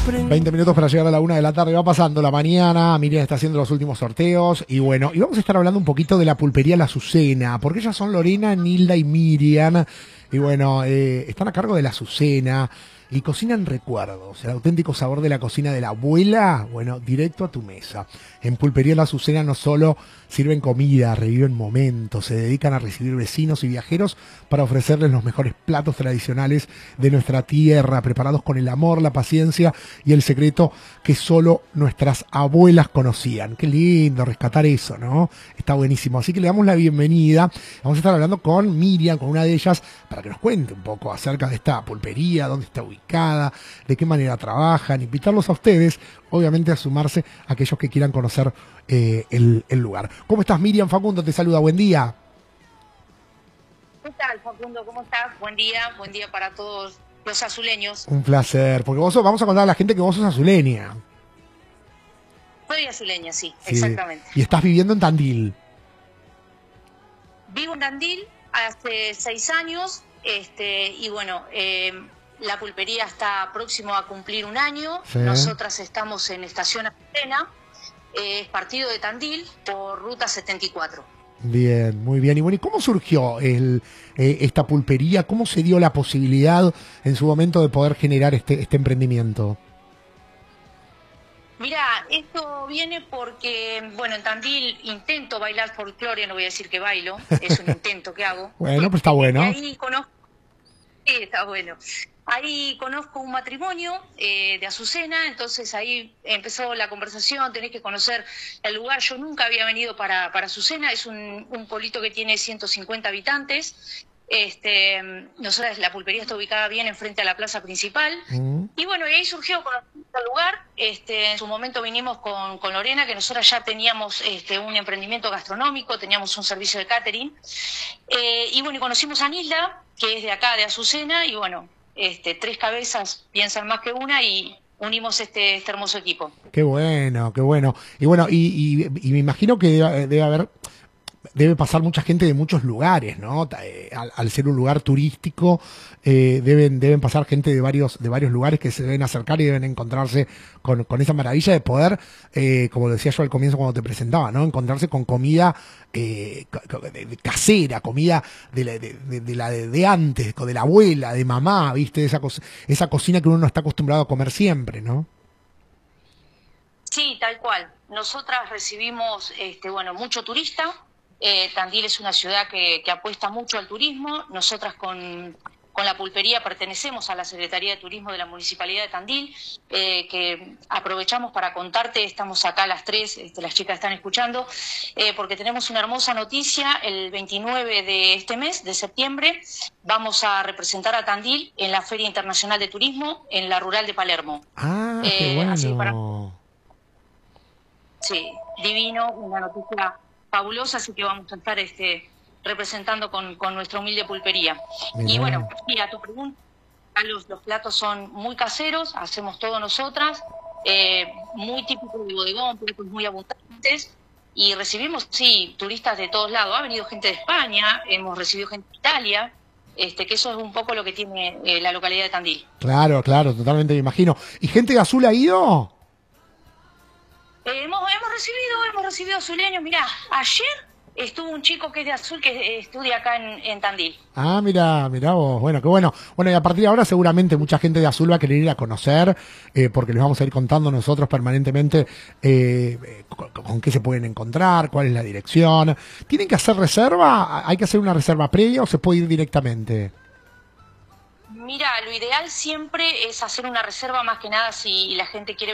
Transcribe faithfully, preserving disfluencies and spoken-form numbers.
veinte minutos para llegar a la una de la tarde, va pasando la mañana, Miriam está haciendo los últimos sorteos y bueno, y vamos a estar hablando un poquito de la pulpería La Azucena, porque ellas son Lorena, Nilda y Miriam, y bueno, eh, están a cargo de La Azucena y cocinan recuerdos, el auténtico sabor de la cocina de la abuela, bueno, directo a tu mesa. En Pulpería La Azucena no solo sirven comida, reviven momentos, se dedican a recibir vecinos y viajeros para ofrecerles los mejores platos tradicionales de nuestra tierra, preparados con el amor, la paciencia y el secreto que solo nuestras abuelas conocían. Qué lindo rescatar eso, ¿no? Está buenísimo. Así que le damos la bienvenida. Vamos a estar hablando con Miriam, con una de ellas, para que nos cuente un poco acerca de esta pulpería, dónde está ubicada, de qué manera trabajan, invitarlos a ustedes, obviamente a sumarse a aquellos que quieran conocer eh, el, el lugar. ¿Cómo estás, Miriam? Facundo te saluda, buen día. ¿Qué tal, Facundo? ¿Cómo estás? Buen día, buen día para todos los azuleños. Un placer, porque vos sos, vamos a contar a la gente que vos sos azuleña. Soy azuleña, sí, Sí. exactamente. Y estás viviendo en Tandil. Vivo en Tandil hace seis años, este, y bueno, eh, la pulpería está próximo a cumplir un año. Sí. Nosotras estamos en Estación Azucena, eh, es partido de Tandil por Ruta setenta y cuatro. Bien, muy bien. Y bueno, ¿y cómo surgió el, eh, esta pulpería? ¿Cómo se dio la posibilidad en su momento de poder generar este, este emprendimiento? Mira, esto viene porque, bueno, en Tandil intento bailar folclore, no voy a decir que bailo, es un intento que hago. Bueno, pues está bueno. Y ahí conozco, sí, está bueno. Ahí conozco un matrimonio eh, de Azucena, entonces ahí empezó la conversación, tenés que conocer el lugar. Yo nunca había venido para, para Azucena, es un, un pueblito que tiene ciento cincuenta habitantes. Este, nosotros, la pulpería está ubicada bien enfrente a la plaza principal. Mm. Y bueno, y ahí surgió conocer el lugar. Este, en su momento vinimos con, con Lorena, que nosotros ya teníamos este, un emprendimiento gastronómico, teníamos un servicio de catering. Eh, y bueno, y conocimos a Nilda, que es de acá, de Azucena, y bueno, este, tres cabezas piensan más que una y unimos este, este hermoso equipo. Qué bueno, qué bueno. Y bueno, y, y, y me imagino que debe, debe haber... Debe pasar mucha gente de muchos lugares, ¿no? Al, al ser un lugar turístico, eh, deben, deben pasar gente de varios, de varios lugares que se deben acercar y deben encontrarse con, con esa maravilla de poder, eh, como decía yo al comienzo cuando te presentaba, ¿no? Encontrarse con comida eh, de, de casera, comida de la de, de, de, la de, de antes, de la abuela, de mamá, ¿viste? Esa, co esa cocina que uno no está acostumbrado a comer siempre, ¿no? Sí, tal cual. Nosotras recibimos, este, bueno, mucho turista. Eh, Tandil es una ciudad que, que apuesta mucho al turismo. Nosotras con, con la pulpería pertenecemos a la Secretaría de Turismo de la Municipalidad de Tandil, eh, que aprovechamos para contarte, estamos acá las tres, este, las chicas están escuchando, eh, porque tenemos una hermosa noticia. El veintinueve de este mes, de septiembre, vamos a representar a Tandil en la Feria Internacional de Turismo en la Rural de Palermo. Ah, eh, qué bueno. Así para... Sí, divino, una noticia fabulosa, así que vamos a estar este, representando con, con nuestra humilde pulpería. Mirá. Y bueno, y a tu pregunta, los, los platos son muy caseros, hacemos todo nosotras, eh, muy típicos de bodegón, platos muy abundantes, y recibimos, sí, turistas de todos lados. Ha venido gente de España, hemos recibido gente de Italia, este, que eso es un poco lo que tiene eh, la localidad de Tandil. Claro, claro, totalmente me imagino. ¿Y gente de Azul ha ido? Eh, hemos, hemos recibido, hemos recibido azuleños. Mirá, ayer estuvo un chico que es de Azul que estudia acá en, en Tandil. Ah, mira, mira vos, bueno, qué bueno. Bueno, y a partir de ahora seguramente mucha gente de Azul va a querer ir a conocer, eh, porque les vamos a ir contando nosotros permanentemente eh, con, con qué se pueden encontrar, cuál es la dirección. ¿Tienen que hacer reserva? ¿Hay que hacer una reserva previa o se puede ir directamente? Mira, lo ideal siempre es hacer una reserva, más que nada si la gente quiere